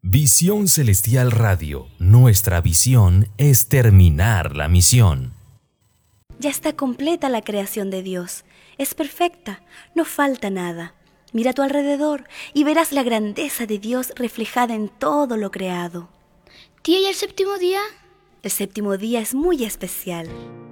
Visión Celestial Radio, nuestra visión es terminar la misión. Ya está completa la creación de Dios. Es perfecta, no falta nada. Mira a tu alrededor y verás la grandeza de Dios reflejada en todo lo creado. Tía, ¿y el séptimo día? El séptimo día es muy especial.